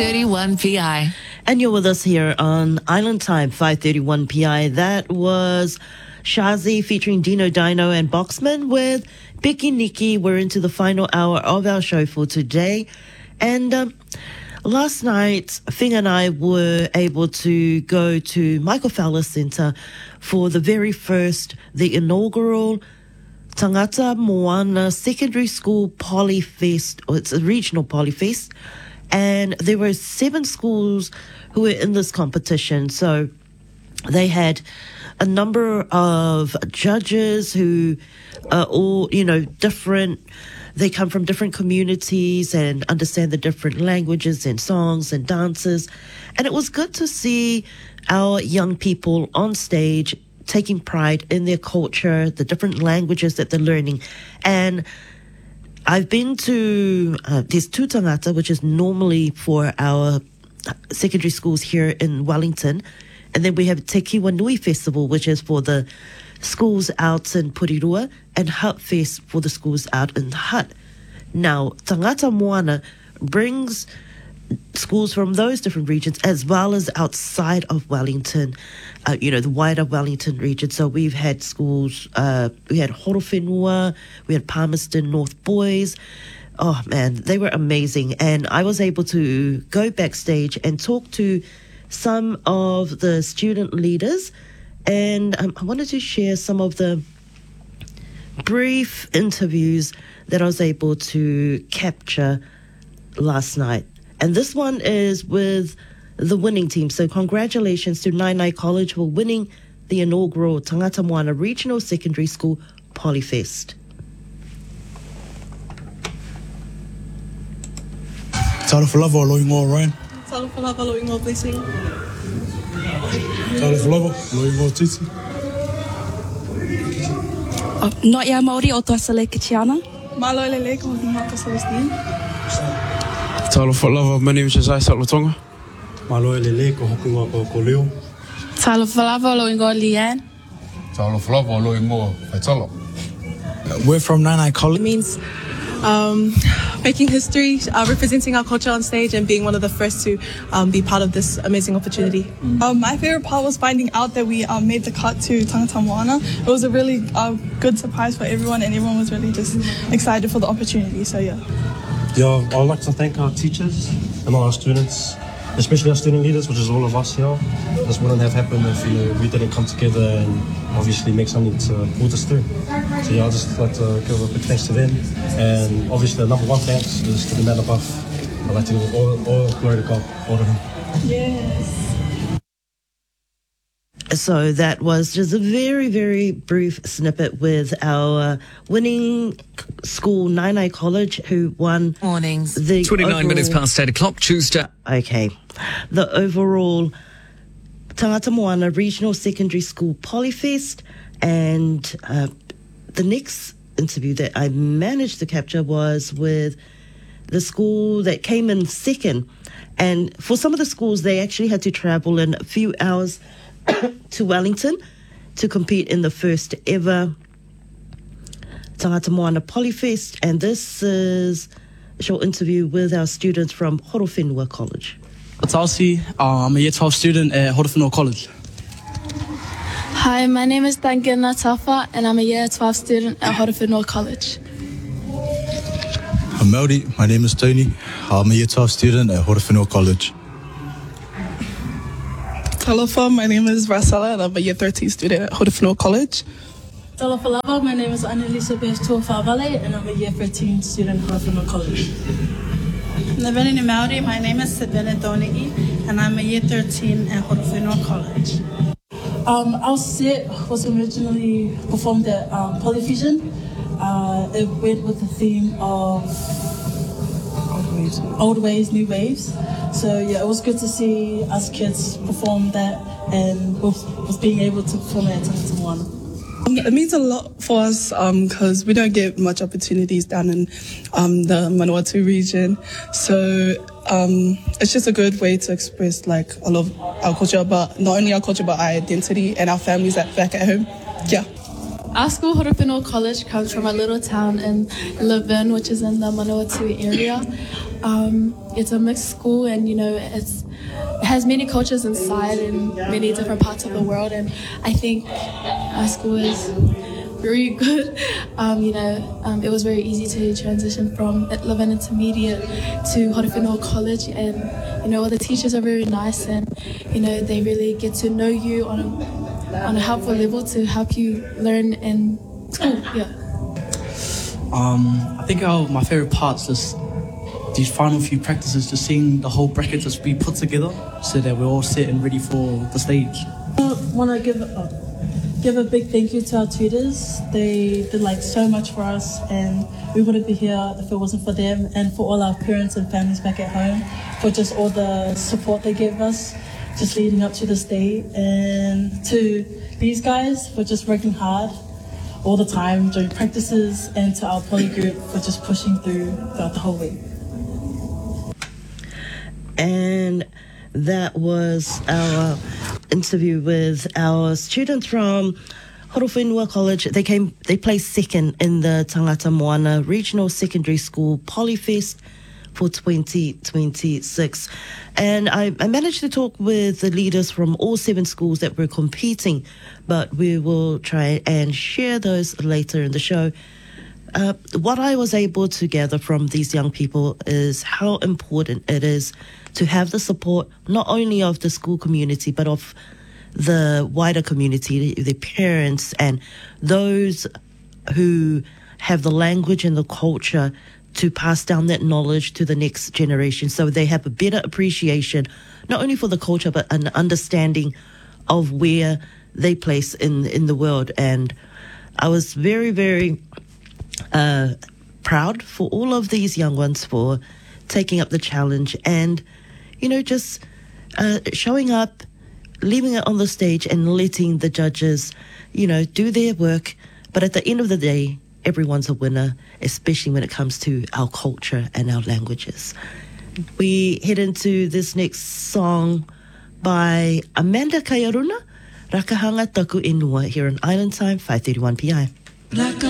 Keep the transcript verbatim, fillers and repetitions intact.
thirty-one P I. And you're with us here on Island Time, five thirty-one P I. That was Shazi featuring Dino Dino and Boxman with Becky Nikki. We're into the final hour of our show for today. And um, last night, Fing and I were able to go to Michael Fowler Centre for the very first, the inaugural Tangata Moana Secondary School Polyfest, or it's a regional Polyfest. And there were seven schools who were in this competition. So they had a number of judges who are all, you know, different. They come from different communities and understand the different languages and songs and dances. And it was good to see our young people on stage taking pride in their culture, the different languages that they're learning. And I've been to, uh, there's two tangata, which is normally for our secondary schools here in Wellington. And then we have Te Kiwanui Festival, which is for the schools out in Porirua, and Hut Fest for the schools out in Hut. Now, Tangata Moana brings schools from those different regions as well as outside of Wellington, uh, you know, the wider Wellington region. So we've had schools, uh, we had Horowhenua, we had Palmerston North Boys. Oh man, they were amazing. And I was able to go backstage and talk to some of the student leaders. And um, I wanted to share some of the brief interviews that I was able to capture last night. And this one is with the winning team. So congratulations to Nainai College for winning the inaugural Tangata Moana Regional Secondary School Polyfest. Talafalava o loingo Ryan. Talafalava loingo blessing. Talafalava loingo Titi. Noia Maori o Tuasale Kitiana. Malo Lele ko Maka Celestine. Talafalava, my name is Isaiah Salatonga. Malo Lele ko Hokunga ko Koleo. Talafalava loingo Liane. Talafalava loingo Faitalo. We're from Nainai College. It means um, making history, uh, representing our culture on stage, and being one of the first to um, be part of this amazing opportunity. Um, my favorite part was finding out that we um, made the cut to Tangata Moana. It was a really uh, good surprise for everyone, and everyone was really just excited for the opportunity. So yeah. Yeah, I'd like to thank our teachers and all our students, especially our student leaders, which is all of us here. This wouldn't have happened if you know, we didn't come together and obviously make something to pull us through. So yeah, I'd just like to give a big thanks to them. And obviously the number one thanks is to the man above. I'd like to give all, all glory to God, all to him. Yes. So that was just a very, very brief snippet with our winning school, Nainai College, who won Mornings. the twenty-nine overall, minutes past eight o'clock, Tuesday. Okay. The overall Tangata Moana Regional Secondary School Polyfest. And uh, the next interview that I managed to capture was with the school that came in second. And for some of the schools, they actually had to travel in a few hours to Wellington to compete in the first ever Tangata Moana Polyfest. And this is a short interview with our students from Horowhenua College. Tausi, uh, I'm a year twelve student at Horowhenua College. Hi, my name is Dangana Tafa, and I'm a year twelve student at Horowhenua College. I'm Melody, my name is Tony. I'm a year twelve student at Horowhenua College. Talofa, my name is Rasala, and I'm a year thirteen student at Horowhenua College. Talafalava, my name is Annalisa Bestuafavale, and I'm a year thirteen student at Horowhenua College. Naveni Maori, my name is Sabina Donegi, and I'm a year thirteen at Horowhenua College. Um, our set was originally performed at um, Polyfusion. Uh, it went with the theme of old ways, new waves. So yeah, it was good to see us kids perform that, and with, with being able to perform it at Tangata Moana. Um, it means a lot for us because um, we don't get much opportunities down in um, the Manawatu region. So um, it's just a good way to express like a lot of our culture, but not only our culture, but our identity and our families at, back at home. Yeah. Our school, Horowhenua College, comes from a little town in Laverne, which is in the Manawatu area. Um, it's a mixed school, and you know, it's, it has many cultures inside in many different parts of the world. And I think our school is very good. Um, you know, um, it was very easy to transition from Laverne Intermediate to Horowhenua College, and you know, all the teachers are very nice, and you know, they really get to know you on a on a helpful level to help you learn in school. Yeah. Um, I think our, my favorite parts is these final few practices, just seeing the whole bracket just be put together so that we're all set and ready for the stage. I want to give uh, give a big thank you to our tutors. They did like so much for us, and we wouldn't be here if it wasn't for them, and for all our parents and families back at home for just all the support they gave us just leading up to this day, and to these guys for just working hard all the time during practices, and to our poly group for just pushing through throughout the whole week. And that was our interview with our students from Horowhenua College. They came, they placed second in the Tangata Moana Regional Secondary School Polyfest for twenty twenty-six. And I, I managed to talk with the leaders from all seven schools that were competing, but we will try and share those later in the show. Uh, what I was able to gather from these young people is how important it is to have the support not only of the school community, but of the wider community, their parents and those who have the language and the culture to pass down that knowledge to the next generation, so they have a better appreciation, not only for the culture, but an understanding of where they place in, in the world. And I was very, very uh, proud for all of these young ones for taking up the challenge and, you know, just uh, showing up, leaving it on the stage and letting the judges, you know, do their work. But at the end of the day, everyone's a winner, especially when it comes to our culture and our languages. We head into this next song by Amanda Kaiaruna, Rakahanga Taku Inua, here on Island Time, five thirty-one p m.